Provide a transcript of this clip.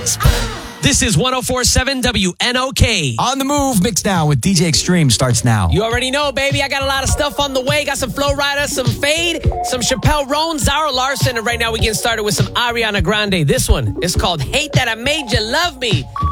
This is 104.7 WNOK. On the Move, mixed now with DJ Extreme starts now. You already know, baby. I got a lot of stuff on the way. Got some Flo Rida, some Fade, some Chappelle Roan, Zara Larson. And right now we getting started with some Ariana Grande. This one is called Hate That I Made You Love Me.